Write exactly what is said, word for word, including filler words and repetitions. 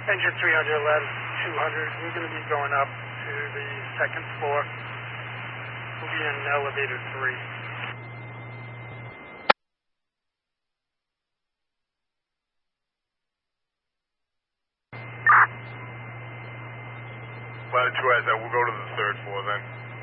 Engine three hundred, lattice two hundred. We're going to be going up to the second floor. We'll be in elevator three. Latitude has that. We'll go to the third floor then.